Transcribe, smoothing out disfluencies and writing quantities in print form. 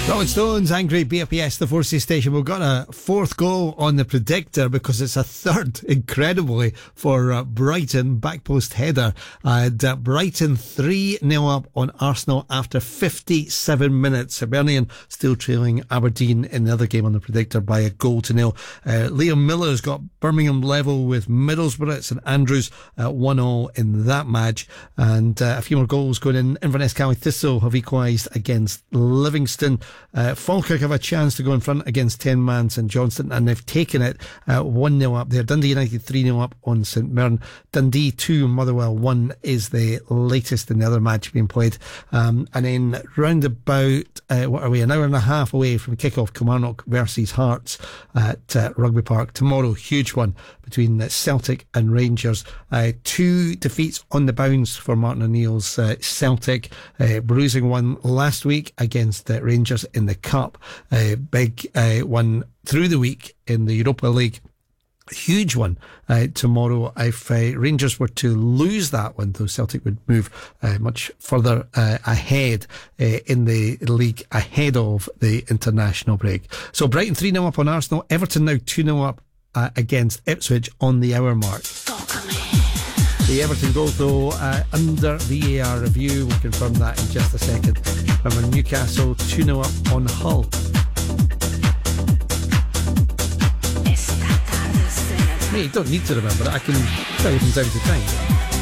Rolling Stones, Angry BFPS, the 4C station. We've got a fourth goal on the predictor because it's a third, incredibly, for Brighton. Backpost header. Brighton 3-0 up on Arsenal after 57 minutes. Hibernian still trailing Aberdeen in the other game on the predictor by a 1-0. Liam Miller's got Birmingham level with Middlesbrough at St Andrews 1-0 in that match. And a few more goals going in. Inverness County Thistle have equalised against Livingston. Falkirk have a chance to go in front against 10 man St Johnstone, and they've taken it 1-0 up there. Dundee United 3-0 up on St Mirren. Dundee 2, Motherwell 1 is the latest in the other match being played. And then round about, what are we, an hour and a half away from kick-off, Kilmarnock versus Hearts at Rugby Park tomorrow. Huge one between Celtic and Rangers. 2 defeats on the bounce for Martin O'Neill's Celtic, bruising one last week against Rangers in the Cup, big one through the week in the Europa League. Huge one tomorrow. If Rangers were to lose that one, though, Celtic would move much further ahead in the league ahead of the international break. So Brighton 3-0 up on Arsenal. Everton now 2-0 up against Ipswich on the hour mark. The Everton goal, though, under VAR review. We'll confirm that in just a second. Remember, Newcastle 2-0 up on Hull. You don't need to remember it. I can tell you from time to time.